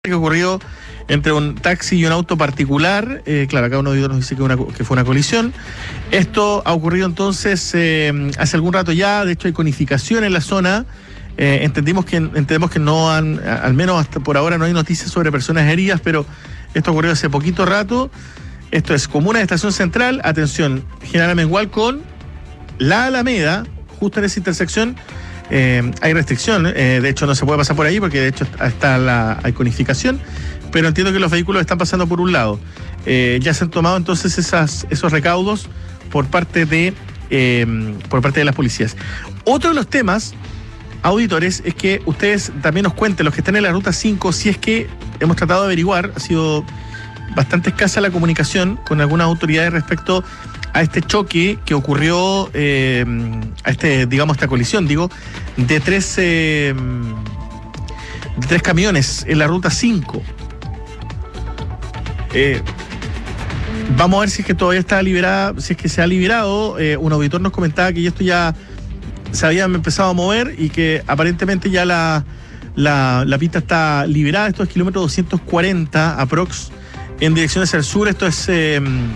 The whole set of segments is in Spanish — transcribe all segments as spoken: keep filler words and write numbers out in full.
Que ocurrió entre un taxi y un auto particular. Eh, claro, acá uno de ellos nos dice que, una, que fue una colisión. Esto ha ocurrido entonces eh, hace algún rato ya. De hecho hay conificación en la zona. Eh, entendimos que, entendemos que no han, al menos hasta por ahora no hay noticias sobre personas heridas, pero esto ocurrió hace poquito rato. Esto es comuna de Estación Central, atención, General Mengual con la Alameda, justo en esa intersección. Eh, hay restricción, eh, de hecho no se puede pasar por ahí porque de hecho está la hay conificación, pero entiendo que los vehículos están pasando por un lado. Eh, ya se han tomado entonces esas, esos recaudos por parte de eh, por parte de las policías. Otro de los temas, auditores, es que ustedes también nos cuenten, los que están en la ruta cinco, si es que hemos tratado de averiguar, ha sido bastante escasa la comunicación con algunas autoridades respecto a este choque que ocurrió, eh, a este, digamos, esta colisión, digo, de tres, eh, de tres camiones en la ruta cinco. Eh, vamos a ver si es que todavía está liberada, si es que se ha liberado. Eh, un auditor nos comentaba que esto ya se había empezado a mover y que aparentemente ya la, la, la pista está liberada. Esto es kilómetro doscientos cuarenta aprox en dirección hacia el sur. Esto es Eh,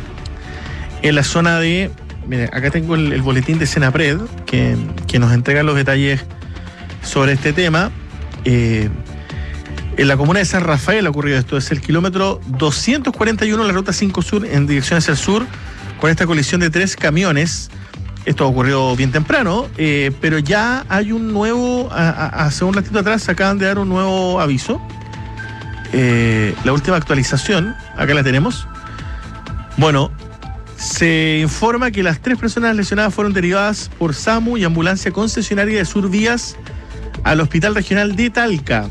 en la zona de, mire, acá tengo el, el boletín de Senapred que, que nos entrega los detalles sobre este tema. Eh, en la comuna de San Rafael ha ocurrido esto, es el kilómetro doscientos cuarenta y uno, la ruta cinco sur en dirección hacia el sur, con esta colisión de tres camiones. Esto ocurrió bien temprano, eh, pero ya hay un nuevo, a, a, hace un ratito atrás acaban de dar un nuevo aviso. Eh, la última actualización, acá la tenemos. Bueno, se informa que las tres personas lesionadas fueron derivadas por SAMU y ambulancia concesionaria de Survías al Hospital Regional de Talca.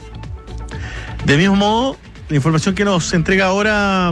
De mismo modo, la información que nos entrega ahora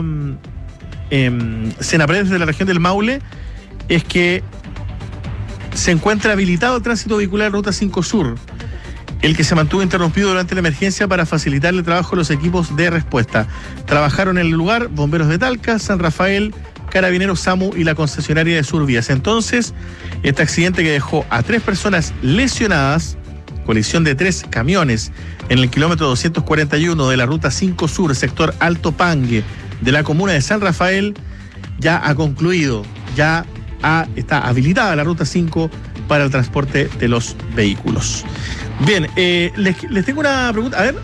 eh, Senapred desde la región del Maule es que se encuentra habilitado el tránsito vehicular Ruta cinco Sur, el que se mantuvo interrumpido durante la emergencia para facilitarle el trabajo a los equipos de respuesta. Trabajaron en el lugar bomberos de Talca, San Rafael, Carabineros, SAMU y la concesionaria de Survías. Entonces, este accidente que dejó a tres personas lesionadas, colisión de tres camiones en el kilómetro doscientos cuarenta y uno de la ruta cinco Sur, sector Alto Pangue, de la comuna de San Rafael, ya ha concluido. Ya ha, está habilitada la ruta cinco para el transporte de los vehículos. Bien, eh, les, les tengo una pregunta. A ver,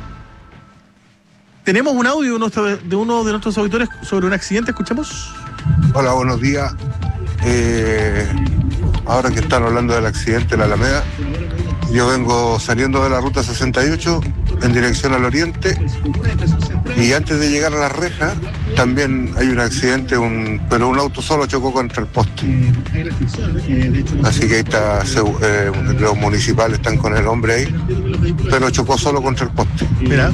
tenemos un audio de, nuestro, de uno de nuestros auditores sobre un accidente. ¿Escuchamos? Hola, buenos días. Eh, ahora que están hablando del accidente en la Alameda, yo vengo saliendo de la ruta sesenta y ocho en dirección al oriente y antes de llegar a la reja también hay un accidente, un, pero un auto solo chocó contra el poste. Así que ahí está, eh, los municipales están con el hombre ahí, pero chocó solo contra el poste. Mira.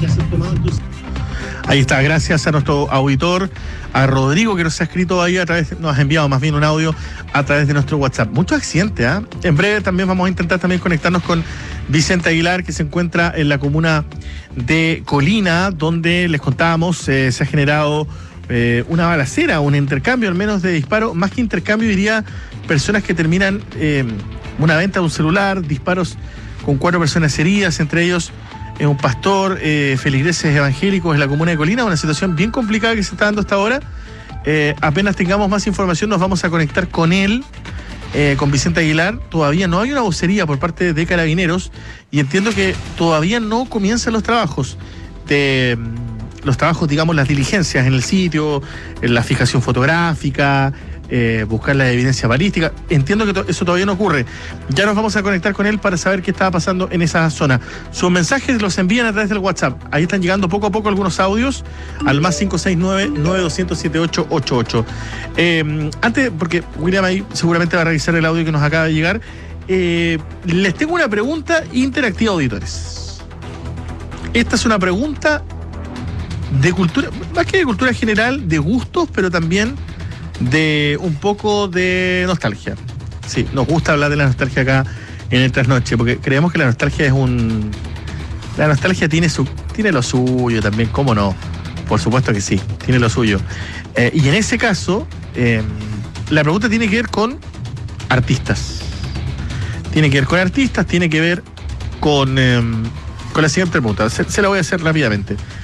Ahí está, gracias a nuestro auditor, a Rodrigo, que nos ha escrito ahí a través, nos ha enviado más bien un audio a través de nuestro WhatsApp. Muchos accidentes, ¿ah? ¿eh? En breve también vamos a intentar también conectarnos con Vicente Aguilar, que se encuentra en la comuna de Colina, donde les contábamos, eh, se ha generado eh, una balacera, un intercambio al menos de disparo, más que intercambio diría personas que terminan eh, una venta de un celular, disparos con cuatro personas heridas, entre ellos es un pastor, eh, feligreses evangélicos en la comuna de Colina, una situación bien complicada que se está dando hasta ahora. Eh, apenas tengamos más información nos vamos a conectar con él, eh, con Vicente Aguilar. Todavía no hay una vocería por parte de Carabineros y entiendo que todavía no comienzan los trabajos de los trabajos, digamos, las diligencias en el sitio, en la fijación fotográfica, Eh, buscar la evidencia balística. Entiendo que to- eso todavía no ocurre. Ya nos vamos a conectar con él para saber qué estaba pasando en esa zona. Sus mensajes los envían a través del WhatsApp. Ahí están llegando poco a poco algunos audios al más cinco seis nueve, nueve dos cero cero, siete ocho ocho ocho. Eh, antes, porque William ahí seguramente va a revisar el audio que nos acaba de llegar, eh, les tengo una pregunta interactiva, auditores. Esta es una pregunta de cultura, más que de cultura general, de gustos, pero también de un poco de nostalgia. Sí, nos gusta hablar de la nostalgia acá en el Trasnoche, porque creemos que la nostalgia es un... La nostalgia tiene su tiene lo suyo también, ¿cómo no? Por supuesto que sí, tiene lo suyo. Eh, y en ese caso, eh, la pregunta tiene que ver con artistas. Tiene que ver con artistas, tiene que ver con, eh, con la siguiente pregunta. Se, se la voy a hacer rápidamente.